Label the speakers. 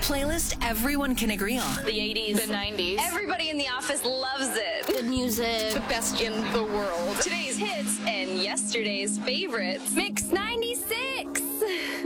Speaker 1: playlist everyone can agree on.
Speaker 2: The 80s.
Speaker 3: The 90s.
Speaker 4: Everybody in the office loves it.
Speaker 2: Good music.
Speaker 3: The best in the world.
Speaker 4: Today's hits and yesterday's favorites.
Speaker 2: Mix 96.